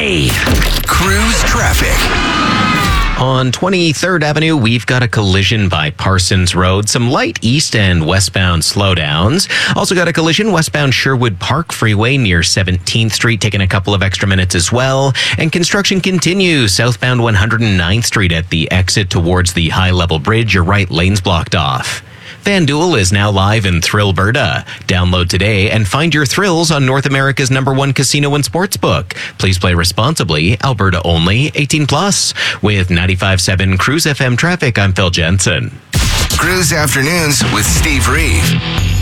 today. Cruise traffic. On 23rd Avenue, we've got a collision by Parsons Road. Some light east and westbound slowdowns. Also got a collision westbound Sherwood Park Freeway near 17th Street, taking a couple of extra minutes as well. And construction continues southbound 109th Street at the exit towards the high-level bridge. Your right lane's blocked off. FanDuel is now live in Thrillberta. Download today and find your thrills on North America's #1 casino and sportsbook. Please play responsibly. Alberta only. 18+. With 95.7 Cruise FM traffic, I'm Phil Jensen. Cruise Afternoons with Steve Reeve.